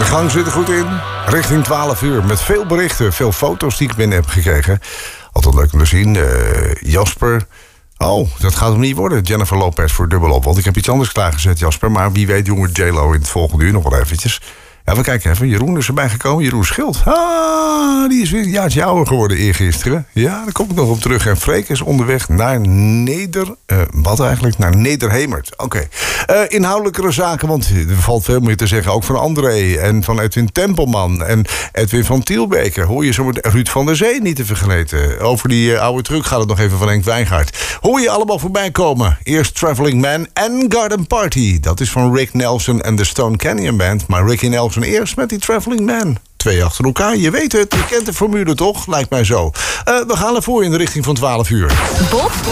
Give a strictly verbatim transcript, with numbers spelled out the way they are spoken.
gang zit er goed in. Richting twaalf uur met veel berichten, veel foto's die ik binnen heb gekregen. Altijd leuk om te zien. Uh, Jasper. Oh, dat gaat hem niet worden. Jennifer Lopez voor dubbelop. Want ik heb iets anders klaargezet, Jasper. Maar wie weet doen we J-Lo in het volgende uur nog wel eventjes. Ja, we kijken even. Jeroen is erbij gekomen. Jeroen Schild. Ah, die is weer een jaartje ouder geworden eergisteren. Ja, daar kom ik nog op terug. En Freek is onderweg naar Neder... Uh, wat eigenlijk? Naar Nederhemert. Oké. Okay. Uh, inhoudelijkere zaken, want er valt veel meer te zeggen. Ook van André en van Edwin Tempelman en Edwin van Tielbeke. Hoor je zo met Ruud van der Zee niet te vergeten. Over die uh, oude truc gaat het nog even van Henk Wijngaard. Hoor je allemaal voorbij komen. Eerst Traveling Man en Garden Party. Dat is van Rick Nelson en de Stone Canyon Band. Maar Ricky Nelson eerst met die Traveling Man. Twee achter elkaar, je weet het. Je kent de formule toch? Lijkt mij zo. Uh, we gaan ervoor in de richting van twaalf uur. Bob